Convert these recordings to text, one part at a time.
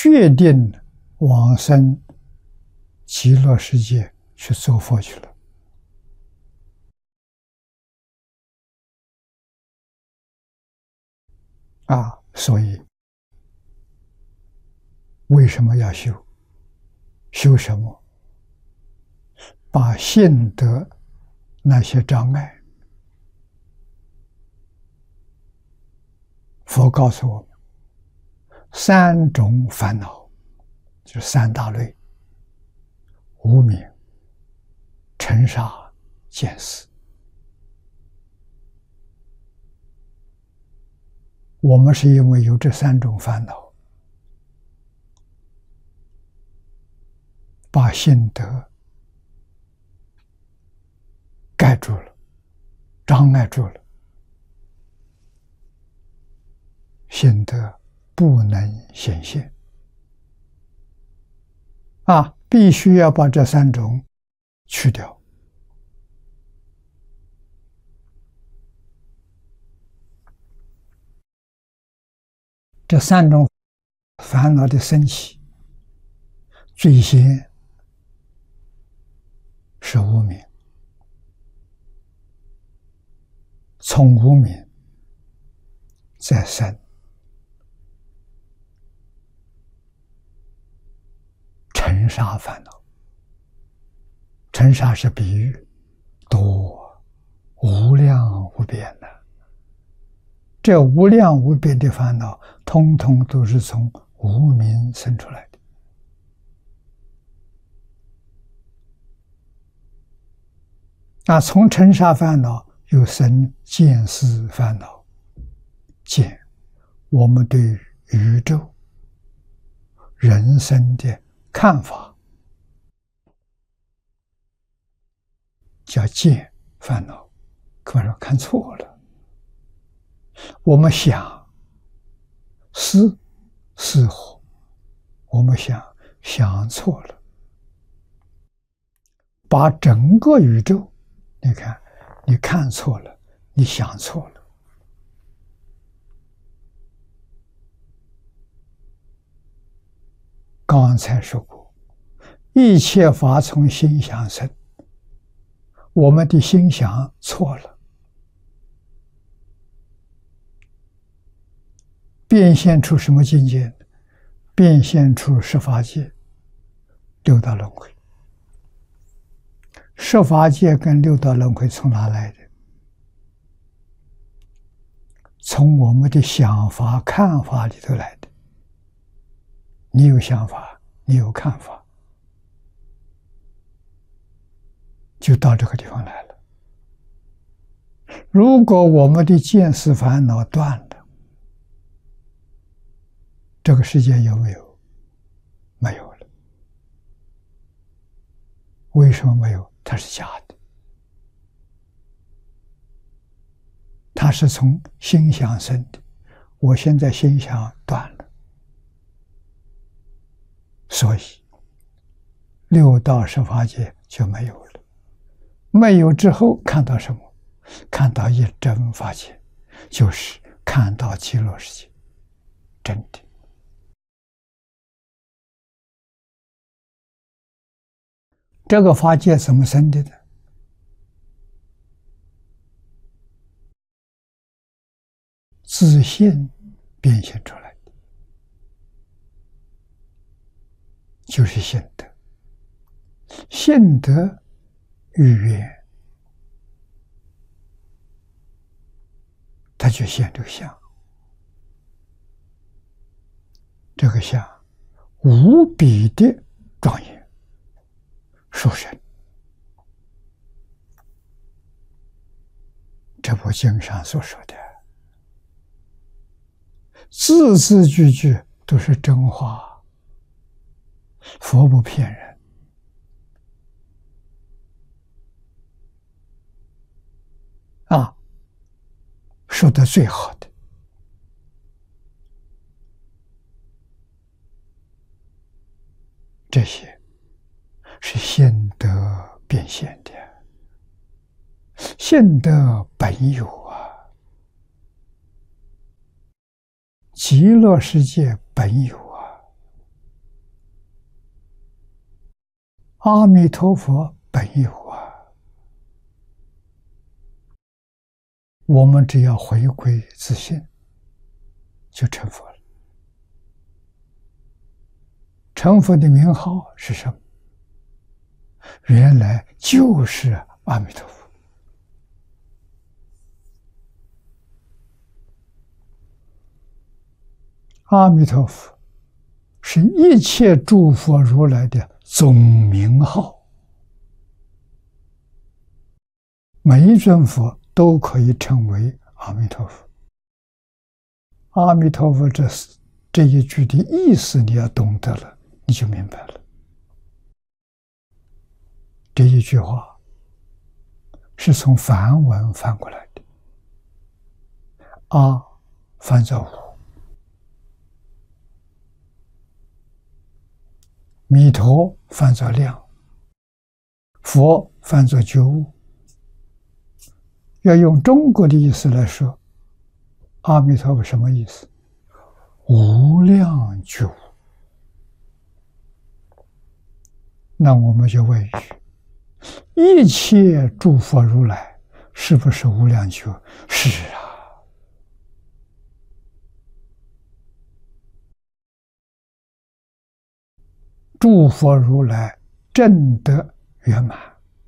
决定往生极乐世界去做佛去了。所以为什么要修？修什么？把性德那些障碍，佛告诉我们，三种烦恼，就是三大类：无明、尘沙、见思。我们是因为有这三种烦恼，把性德盖住了，障碍住了，性德不能显现。必须要把这三种去掉。这三种烦恼的升起，最先是无明，从无明再生尘沙烦恼。尘沙是比喻，多无量无边的。这无量无边的烦恼，通通都是从无明生出来的。从尘沙烦恼又生见思烦恼。见，我们对宇宙、人生的看法，叫见烦恼。可能说看错了。我们想思惑，我们想错了，把整个宇宙，你看，你看错了，你想错了。刚才说过，一切法从心想生，我们的心想错了，变现出什么境界？变现出十法界、六道轮回。十法界跟六道轮回从哪来的？从我们的想法、看法里头来的。你有想法，你有看法，就到这个地方来了。如果我们的见思烦恼断了，这个世界有没有？没有了。为什么没有？它是假的。它是从心想生的。我现在心想断了，所以六道十法界就没有了。没有之后看到什么？看到一真法界，就是看到极乐世界，真的。这个法界怎么生的呢？自性变现出来的，就是性德。性德与缘，它就现这个相。这个相无比的庄严殊胜。这部经上所说的，字字句句都是真话，佛不骗人。说的最好的，这些是性德变现的，性德本有啊，极乐世界本有啊， 阿弥陀佛本有啊，我们只要回归自信，就成佛了。成佛的名号是什么？原来就是阿弥陀佛。阿弥陀佛是一切诸佛如来的总名号，每一尊佛都可以称为阿弥陀佛。阿弥陀佛这一句的意思你要懂得了，你就明白了。这一句话是从梵文翻过来的，阿翻作无，弥陀翻作量，佛翻作觉悟。要用中国的意思来说，阿弥陀佛什么意思？无量觉悟。那我们就问一句：一切诸佛如来是不是无量觉？是啊。诸佛如来证得圆满，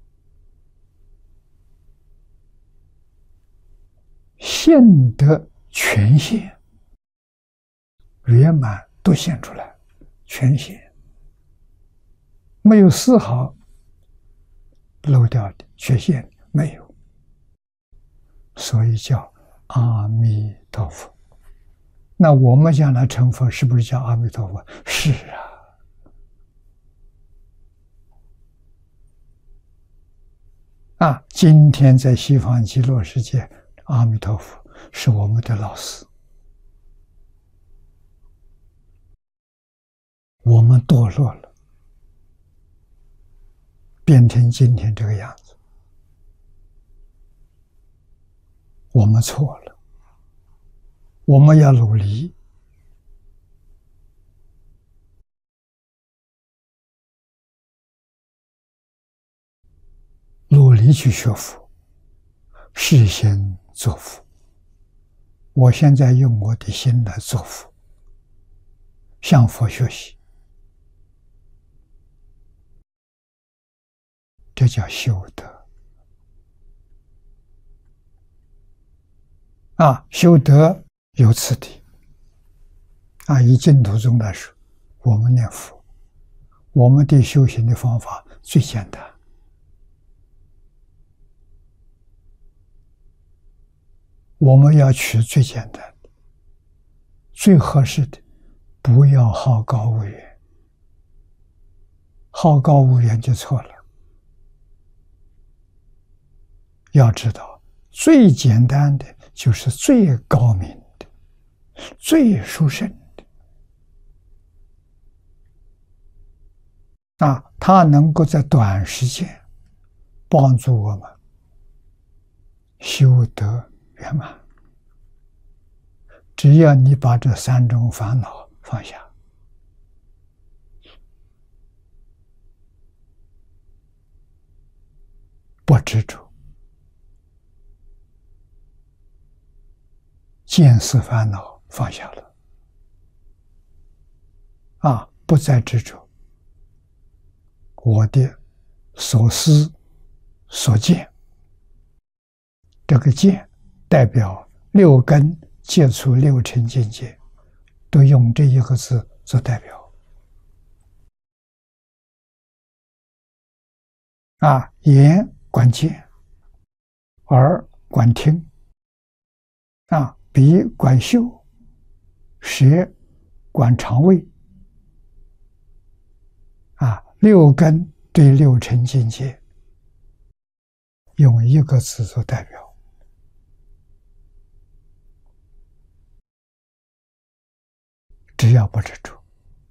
现得全现，圆满都现出来，全现，没有丝毫漏掉的缺陷，没有，所以叫阿弥陀佛。那我们将来成佛是不是叫阿弥陀佛？是啊。今天在西方极乐世界，阿弥陀佛是我们的老师。我们堕落了，变成今天这个样子，我们错了，我们要努力。努力去学佛，事先做佛。我现在用我的心来做佛，向佛学习，这叫修德。修德有次第。以净土宗来说，我们念佛，我们的修行的方法最简单。我们要取最简单的、最合适的，不要好高骛远。好高骛远就错了。要知道，最简单的就是最高明的、最殊胜的。它能够在短时间帮助我们修得圆满。只要你把这三种烦恼放下，不执着，见思烦恼放下了，不再执着我的所思所见。这个见代表六根接触六尘境界，都用这一个字做代表。眼观见，耳观听，鼻观嗅，舌观肠胃，六根对六尘境界，用一个字做代表。只要不执着，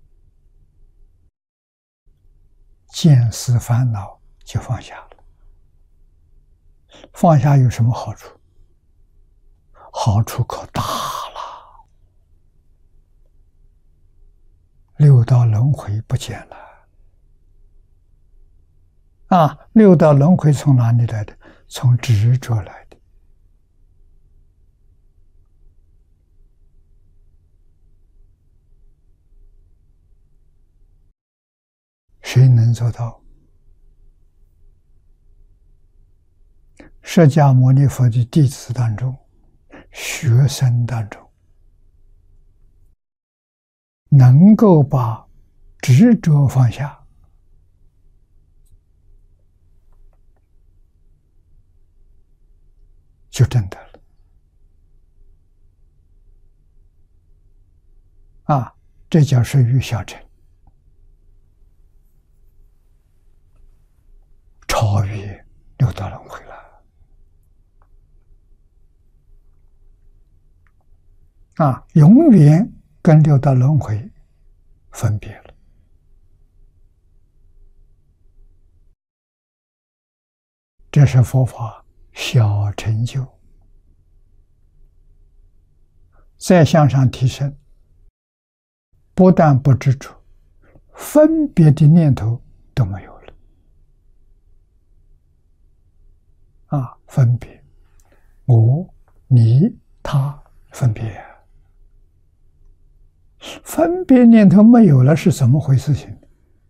见思烦恼就放下了。放下有什么好处？好处可大了，六道轮回不见了， 六道轮回从哪里来的？从执着来的。谁能做到？释迦牟尼佛的弟子当中，学生当中，能够把执着放下，就证得了。这叫属于小乘，超越六道轮回了。永远跟六道轮回分别了。这是佛法小成就。再向上提升，不但不执着，分别的念头都没有了。分别，我、你、他，分别。分别念头没有了，是怎么回事情？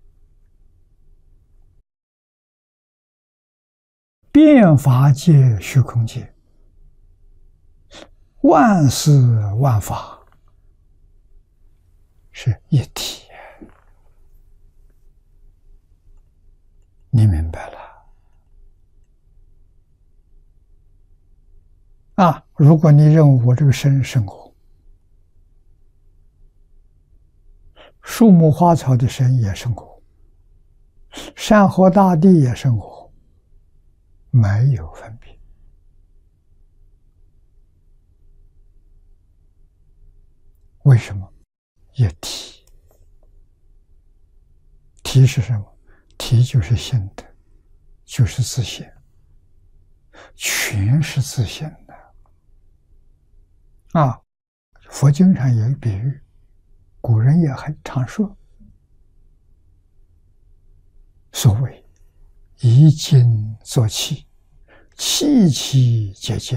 遍法界、虚空界，万事万法是一体，你明白了？如果你认为我这个身是我，树木花草的身也是我，山河大地也是我，没有分别。为什么？一体。体是什么？体就是性德，就是自性，全是自性的。佛经上有一比喻，古人也很常说，所谓以精作气，气气皆精。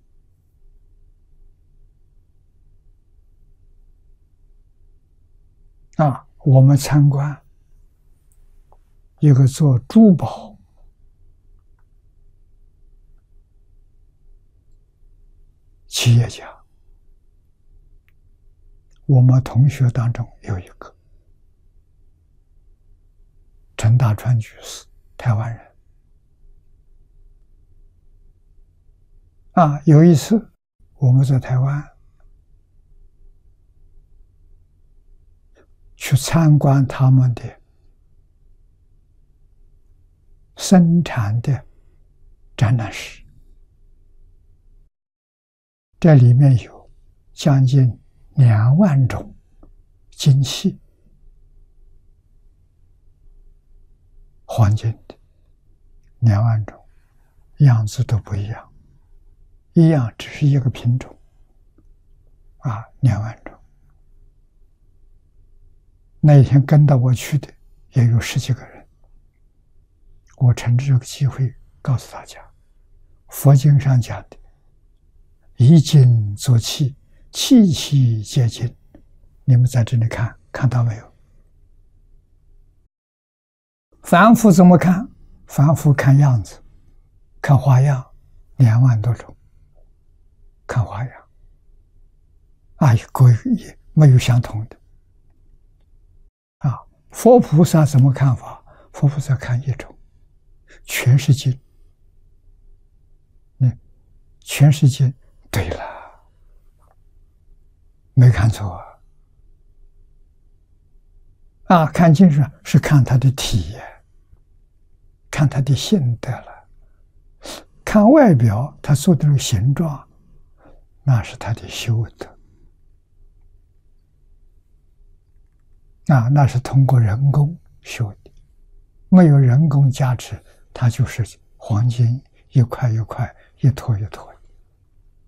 我们参观一个做珠宝企业家，我们同学当中有一个陈大川居士，台湾人。有一次我们在台湾去参观他们的生产的展览室，这里面有将近2万种金器，黄金的2万种，样子都不一样，一样只是一个品种，2万种。那一天跟到我去的也有10几个人，我趁这个机会告诉大家，佛经上讲的以精作气，气气皆精，你们在这里看到没有？凡夫怎么看？凡夫看样子，看花样，2万多种，看花样，各也没有相同的。佛菩萨怎么看法？佛菩萨看一种，全是精。全是精，对了，没看错看精是看他的体，看他的性德了。看外表，他做的那个形状，那是他的修德。那是通过人工修的，没有人工加持，它就是黄金一块一块、一坨一坨。